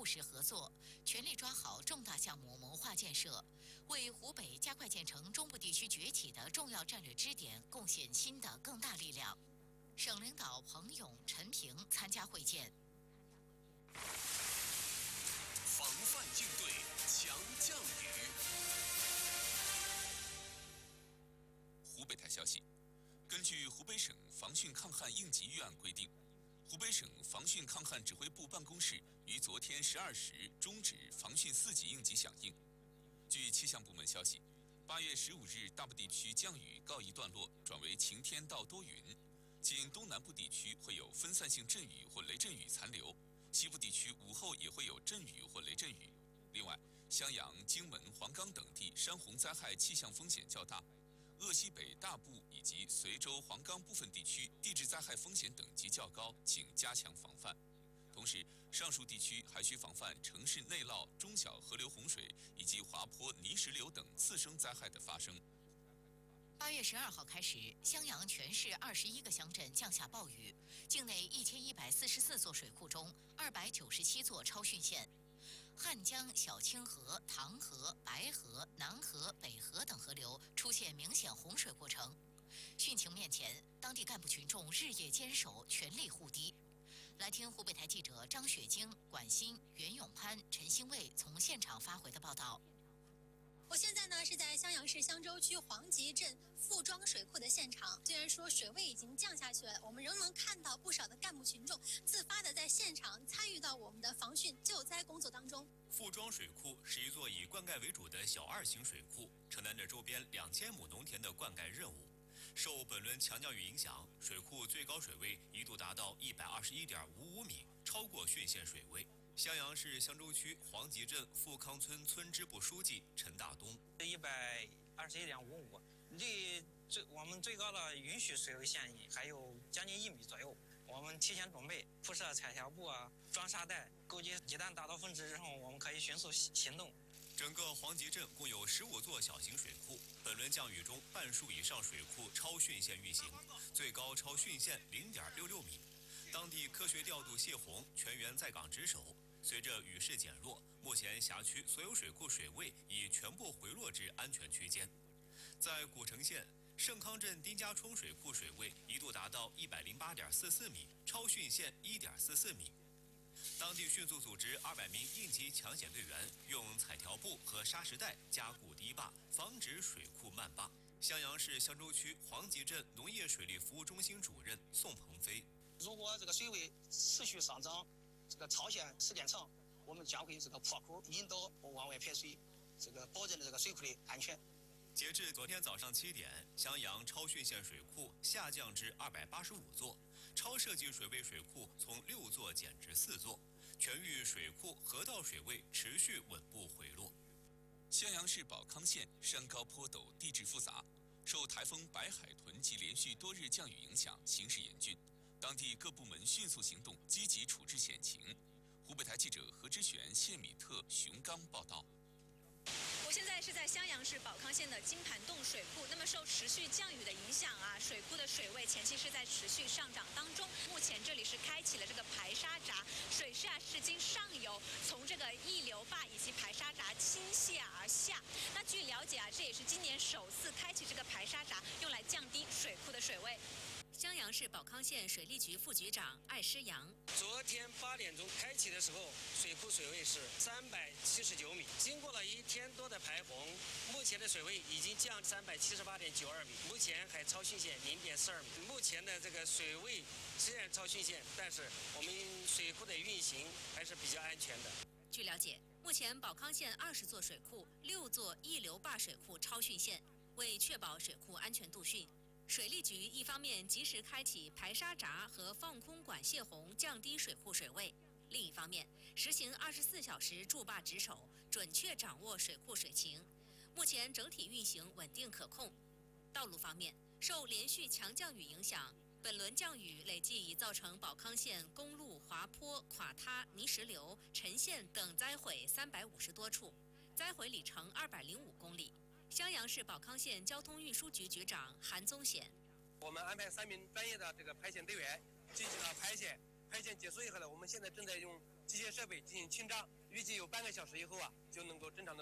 实合作，全力抓好重大项目谋划建设，为湖北加快建成中部地区崛起的重要战略支点贡献新的更大力量。省领导彭勇、陈平参加会见。 防范应对，强降雨。湖北台消息，根据湖北省防汛抗旱应急预案规定，湖北省防汛抗旱指挥部办公室于昨天12时终止防汛4级应急响应。据气象部门消息，8月15日大部地区降雨告一段落，转为晴天到多云，仅东南部地区会有分散性阵雨或雷阵雨残留，西部地区午后也会有阵雨或雷阵雨。另外，襄阳、荆门、黄冈等地山洪灾害气象风险较大，鄂西北大部以及随州、黄冈部分地区地质灾害风险等级较高，请加强防范。同时，上述地区还需防范城市内涝、中小河流洪水以及滑坡、泥石流等次生灾害的发生。 8月12号开始，襄阳全市21个乡镇降下暴雨，境内1144座水库中297座超汛线。汉江、小清河、唐河、白河、南河、北河等河流出现明显洪水过程。汛情面前，当地干部群众日夜坚守，全力护堤。来听湖北台记者张雪晶、管欣、袁永潘、陈兴卫从现场发回的报道。 我现在呢是在襄阳市襄州区黄集镇富庄水库的现场。虽然说水位已经降下去了，我们仍能看到不少的干部群众自发的在现场参与到我们的防汛救灾工作当中。 富庄水库是一座以灌溉为主的小2型水库，承担着周边2000亩农田的灌溉任务。受本轮强降雨影响，水库最高水位一度达到121.55米，超过汛线水位。襄阳市襄州区黄集镇富康村村支部书记陈大东 ，121.55，离我们最高的允许水位线还有将近1米左右。我们提前准备铺设彩条布装沙袋，构建一旦达到峰值之后，我们可以迅速行动。 整个黄集镇共有15座小型水库，本轮降雨中半数以上水库超汛线运行，最高超汛线0.66米。当地科学调度泄洪，全员在岗值守。随着雨势减弱，目前辖区所有水库水位已全部回落至安全区间。在古城县盛康镇丁家冲水库水位一度达到108.44米，超汛线1.44米。当地迅速组织200名应急抢险队员，用彩条布和砂石袋加固堤坝，防止水库漫坝。襄阳市襄州区黄集镇农业水利服务中心主任宋鹏飞： 如果这个水位持续上涨，这个超限时间长，我们将会这个破口引导往外排水，这个保证这个水库的安全。 截至昨天早上7点，襄阳超汛线水库下降至285座，超设计水位水库从6座减至4座，全域水库河道水位持续稳步回落。 襄阳市保康县山高坡陡，地质复杂，受台风白海豚及连续多日降雨影响，形势严峻。当地各部门迅速行动，积极处置险情。湖北台记者何之璇、谢米特、熊刚报道。 我现在是在襄阳市保康县的金盘洞水库。那么受持续降雨的影响水库的水位前期是在持续上涨当中。目前这里是开启了这个排沙闸，水势是经上游从这个溢流坝以及排沙闸倾泻而下。那据了解这也是今年首次开启这个排沙闸，用来降低水库的水位。 襄阳市保康县水利局副局长艾诗阳： 昨天8点钟开启的时候，水库水位是379米，经过了1天多的排洪，目前的水位已经降378.92米，目前还超汛线0.42米。目前的这个水位虽然超汛线，但是我们水库的运行还是比较安全的。 据了解，目前保康县20座水库，6座溢流坝水库超汛线。为确保水库安全度汛，水利局一方面及时开启排沙闸和放空管泄洪，降低水库水位；另一方面，实行24小时筑坝值守，准确掌握水库水情。目前整体运行稳定可控。道路方面，受连续强降雨影响，本轮降雨累计已造成保康县公路滑坡、垮塌、泥石流、沉陷等灾毁350多处，灾毁里程205公里。襄阳市保康县交通运输局局长韩宗显： 我们安排3名专业的这个排险队员进行了排险， 排检结束以后呢，我们现在正在用机械设备进行清闸，预计有半个小时以后啊，就能够正常的。